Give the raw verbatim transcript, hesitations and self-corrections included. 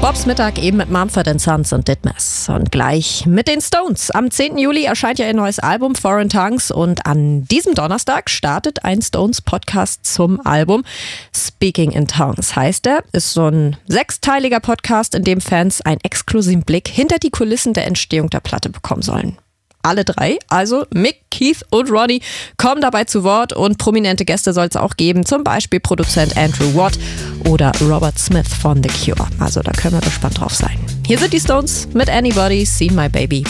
Bobs Mittag eben mit Mumford and Sons und Ditmas. Und gleich mit den Stones. Am zehnten Juli erscheint ja ihr neues Album Foreign Tongues und an diesem Donnerstag startet ein Stones-Podcast zum Album. Speaking in Tongues heißt er. Ist so ein sechsteiliger Podcast, in dem Fans einen exklusiven Blick hinter die Kulissen der Entstehung der Platte bekommen sollen. Alle drei, also Mick, Keith und Ronnie, kommen dabei zu Wort und prominente Gäste soll es auch geben, zum Beispiel Produzent Andrew Watt oder Robert Smith von The Cure. Also da können wir gespannt drauf sein. Hier sind die Stones mit Anybody, See My Baby.